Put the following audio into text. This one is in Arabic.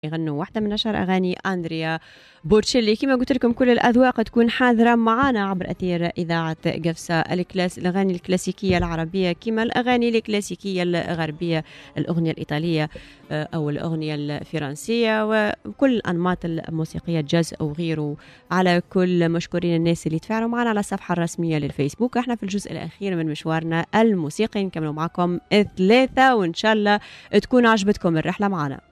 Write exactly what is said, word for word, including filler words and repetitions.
يغنوا واحدة من أشهر أغاني أندريا بورتشيلي. كما قلت لكم كل الأذواق تكون حاضرة معنا عبر أثير إذاعة قفصة. الكلاس الأغاني الكلاسيكية العربية كما الأغاني الكلاسيكية الغربية، الأغنية الإيطالية أو الأغنية الفرنسية، وكل الأنماط الموسيقية جاز أو غيره. على كل مشكورين الناس اللي تفاعلوا معنا على الصفحة الرسمية للفيسبوك. احنا في الجزء الأخير من مشوارنا الموسيقي نكملوا معكم ثلاثة، وإن شاء الله تكون عجبتكم الرحلة معنا.